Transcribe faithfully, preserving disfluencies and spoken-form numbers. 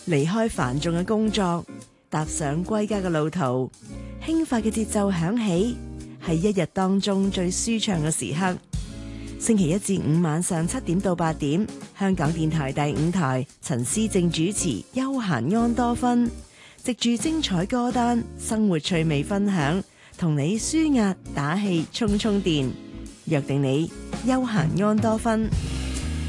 離開繁重嘅工作，踏上歸家嘅路途，輕快嘅節奏響起，係一日當中最舒暢嘅時刻。星期一至五晚上七點到八點，香港電台第五台陳思正主持《悠閒安多芬》，藉住精彩歌單、生活趣味分享，同你舒壓打氣、充充電，約定你悠閒安多芬。